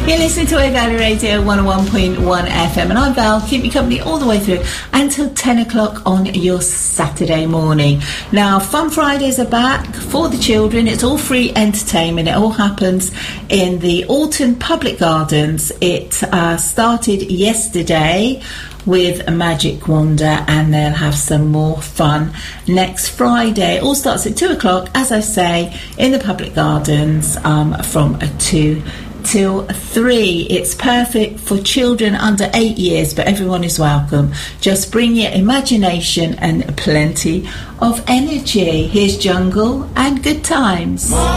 You're listening to Wave Valley Radio 101.1 FM, and I'm Val. Keep you company all the way through until 10 o'clock on your Saturday morning. Now, Fun Fridays are back for the children. It's all free entertainment. It all happens in the Alton Public Gardens. It started yesterday with a Magic Wonder, and they'll have some more fun next Friday. It all starts at 2 o'clock, as I say, in the Public Gardens from 2 till 3. It's perfect for children under 8 years, but everyone is welcome. Just bring your imagination and plenty of energy. Here's Jungle and Good Times.